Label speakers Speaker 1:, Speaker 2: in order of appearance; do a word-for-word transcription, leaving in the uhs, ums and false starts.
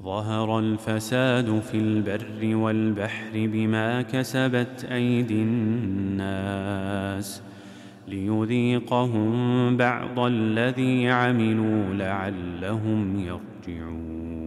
Speaker 1: ظهر الفساد في البر والبحر بما كسبت أيدي الناس ليذيقهم بعض الذي عملوا لعلهم يرجعون.